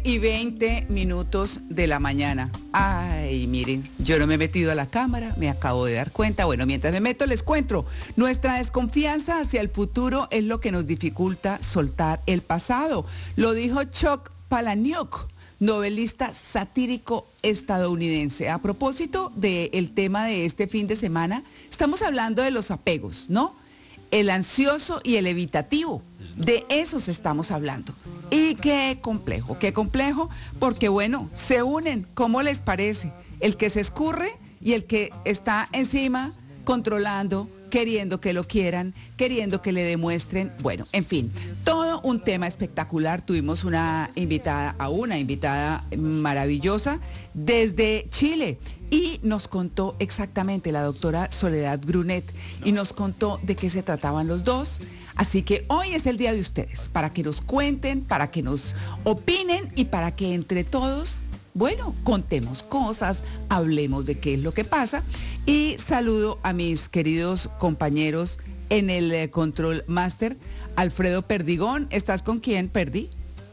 9:20 de la mañana. Ay, miren, yo no me he metido a la cámara, me acabo de dar cuenta. Bueno, mientras me meto les cuento. Nuestra desconfianza hacia el futuro es lo que nos dificulta soltar el pasado. Lo dijo Chuck Palahniuk, novelista satírico estadounidense. A propósito del tema de este fin de semana, estamos hablando de los apegos, ¿no? El ansioso y el evitativo. De esos estamos hablando. Y qué complejo, porque bueno, se unen, ¿cómo les parece? El que se escurre y el que está encima, controlando, queriendo que lo quieran, queriendo que le demuestren, bueno, en fin, todo un tema espectacular. Tuvimos una invitada maravillosa desde Chile y nos contó exactamente, la doctora Soledad Brunet, y nos contó de qué se trataban los dos. Así que hoy es el día de ustedes, para que nos cuenten, para que nos opinen y para que entre todos, bueno, contemos cosas, hablemos de qué es lo que pasa. Y saludo a mis queridos compañeros en el Control Master, Alfredo Perdigón. ¿Estás con quién, Perdi?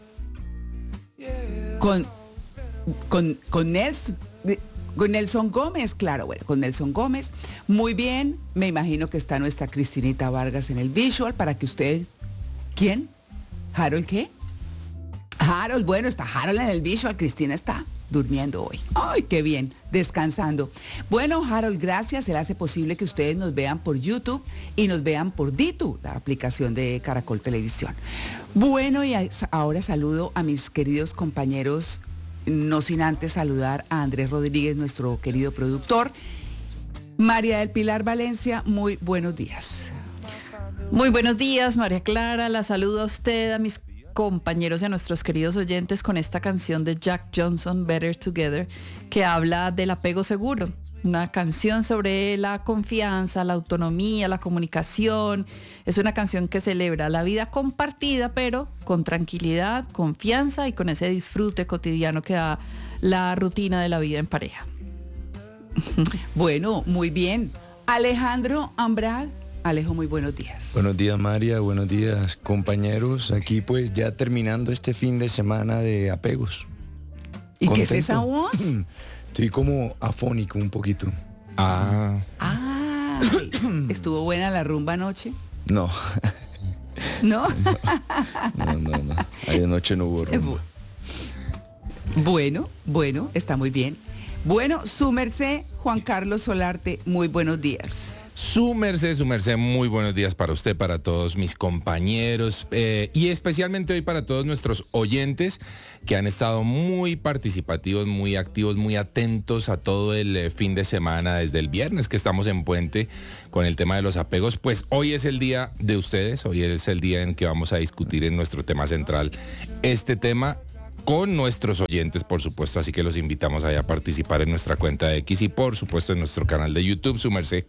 Con Nelson. Con Nelson Gómez, claro, bueno, con Nelson Gómez. Muy bien, me imagino que está nuestra Cristinita Vargas en el visual para que usted... ¿Quién? ¿Harold qué? Harold, bueno, está Harold en el visual, Cristina está durmiendo hoy. ¡Ay, qué bien! Descansando. Bueno, Harold, gracias. Él hace posible que ustedes nos vean por YouTube y nos vean por Ditu, la aplicación de Caracol Televisión. Bueno, y ahora saludo a mis queridos compañeros, no sin antes saludar a Andrés Rodríguez, nuestro querido productor. María del Pilar Valencia, muy buenos días. Muy buenos días, María Clara. La saludo a usted, a mis compañeros y a nuestros queridos oyentes con esta canción de Jack Johnson, Better Together, que habla del apego seguro. Una canción sobre la confianza, la autonomía, la comunicación. Es una canción que celebra la vida compartida, pero con tranquilidad, confianza y con ese disfrute cotidiano que da la rutina de la vida en pareja. Bueno, muy bien. Alejandro Ambrad. Alejo, muy buenos días. Buenos días, María. Buenos días, compañeros. Aquí pues ya terminando este fin de semana de apegos. ¿Y ¿Contento? qué es esa voz? Estoy como afónico un poquito. ¿Estuvo buena la rumba anoche? No. ¿No? No. Ayer noche no hubo rumba. Bueno, está muy bien. Bueno, su merced, Juan Carlos Solarte, muy buenos días. Su merced, muy buenos días para usted, para todos mis compañeros y especialmente hoy para todos nuestros oyentes que han estado muy participativos, muy activos, muy atentos a todo el fin de semana desde el viernes que estamos en puente con el tema de los apegos. Pues hoy es el día de ustedes, hoy es el día en que vamos a discutir en nuestro tema central este tema con nuestros oyentes, por supuesto, así que los invitamos a participar en nuestra cuenta de X y por supuesto en nuestro canal de YouTube, su merced.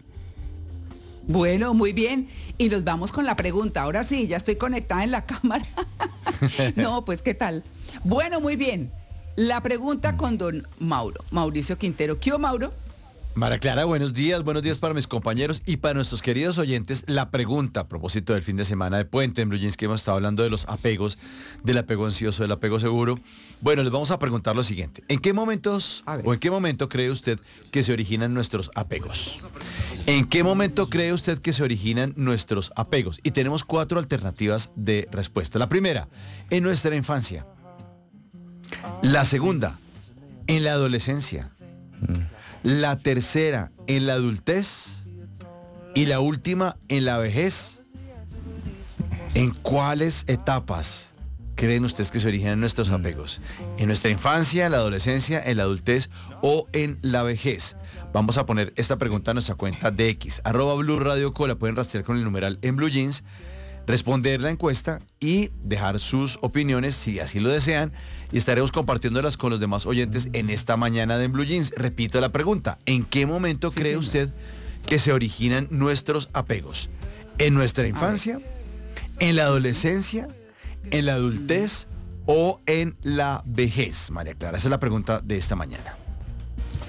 Bueno, muy bien. Y nos vamos con la pregunta. Ahora sí, ya estoy conectada en la cámara. No, pues, ¿qué tal? Bueno, muy bien. La pregunta con don Mauricio Quintero. ¿Qué, Mauro? María Clara, buenos días para mis compañeros y para nuestros queridos oyentes. La pregunta a propósito del fin de semana de Puente en Blue Jeans, que hemos estado hablando de los apegos, del apego ansioso, del apego seguro. Bueno, les vamos a preguntar lo siguiente. ¿En qué momento cree usted que se originan nuestros apegos? ¿En qué momento cree usted que se originan nuestros apegos? Y tenemos 4 alternativas de respuesta. La primera, en nuestra infancia. La segunda, en la adolescencia. La tercera, en la adultez. Y la última, en la vejez. ¿En cuáles etapas creen ustedes que se originan nuestros apegos? ¿En nuestra infancia, en la adolescencia, en la adultez o en la vejez? Vamos a poner esta pregunta a nuestra cuenta de X, @Blue Radio Co. La pueden rastrear con el numeral en Blue Jeans, responder la encuesta y dejar sus opiniones si así lo desean, y estaremos compartiéndolas con los demás oyentes en esta mañana de En Blue Jeans. Repito la pregunta, ¿en qué momento cree usted que se originan nuestros apegos? ¿En nuestra infancia, en la adolescencia, en la adultez o en la vejez? María Clara, esa es la pregunta de esta mañana.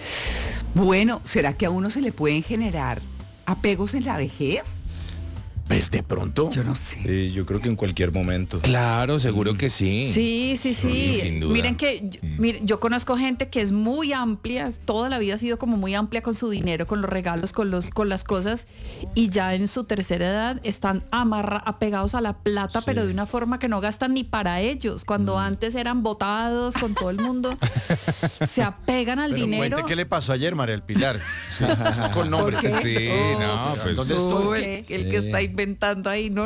Bueno, ¿será que a uno se le pueden generar apegos en la vejez? Pues de pronto. Yo no sé. Yo creo que en cualquier momento. Claro, seguro que sí. Sí, sin duda. Miren que yo conozco gente que es muy amplia, toda la vida ha sido como muy amplia con su dinero, con los regalos, con las cosas, y ya en su tercera edad están apegados a la plata, Sí. pero de una forma que no gastan ni para ellos. Cuando antes eran botados con todo el mundo, se apegan al Pero dinero. cuente qué le pasó ayer, María del Pilar. Sí, eso es con nombre. ¿Por qué? Sí, no, pues. ¿Dónde estoy? El que está inventando ahí. No.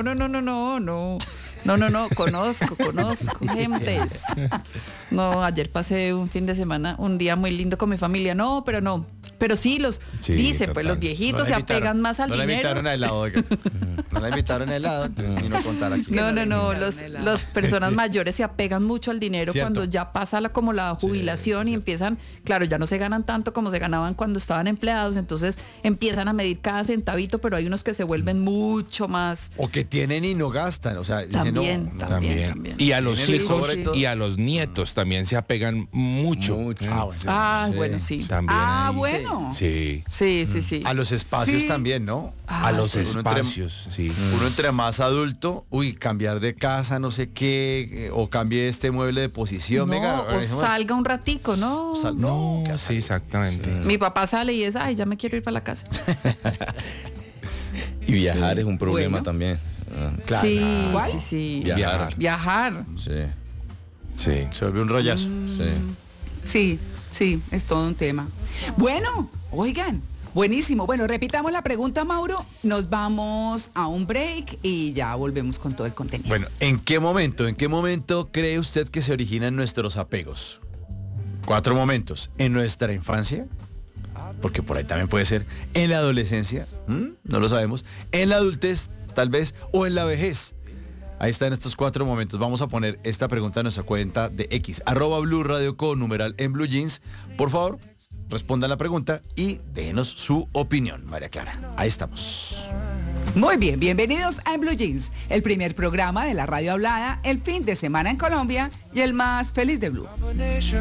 Conozco gentes. No, ayer pasé un fin de semana, un día muy lindo con mi familia. No. Pero sí, Sí, dice, total. pues los viejitos se apegan más al no dinero. la invitaron a helado, oiga. No la invitaron a helado, entonces vino a contar aquí. No, invitaron las personas mayores se apegan mucho al dinero Cierto. cuando ya pasa como la jubilación y empiezan, claro, ya no se ganan tanto como se ganaban cuando estaban empleados, entonces empiezan a medir cada centavito, pero hay unos que se vuelven mucho más. O que tienen y no gastan, o sea, dicen, También, no, también. Y a los Tienen el hijos sobre todo. y a los nietos también se apegan mucho. Mucho. Ah, bueno. Ah, Sí. bueno, sí. También Ah, ahí. bueno. Sí. Sí. A los espacios Sí. también, ¿no? A los sí. espacios, sí. Uno entre más adulto, cambiar de casa, no sé qué, o cambie este mueble de posición, No, venga. o salga un ratico, ¿no? No, ¿qué Sí, hace? exactamente. Mi papá sale y es, ay, ya me quiero ir para la casa. Y viajar es un problema Bueno. también. Claro. Sí, ¿Cuál? sí. Viajar. Viajar. Sí, Sí. Se vuelve un rollazo. sí. Sí, es todo un tema. Bueno, oigan, buenísimo. Bueno, repitamos la pregunta, Mauro. Nos vamos a un break y ya volvemos con todo el contenido. Bueno, ¿en qué momento cree usted que se originan nuestros apegos? 4 momentos. En nuestra infancia, porque por ahí también puede ser. En la adolescencia, no lo sabemos. En la adultez, tal vez, o en la vejez. Ahí están estos 4 momentos. Vamos a poner esta pregunta en nuestra cuenta de X, @Blue Radio con numeral en Blue Jeans. Por favor, respondan la pregunta y déjenos su opinión, María Clara. Ahí estamos. Muy bien, bienvenidos a En Blue Jeans, el primer programa de la radio hablada, el fin de semana en Colombia y el más feliz de Blue.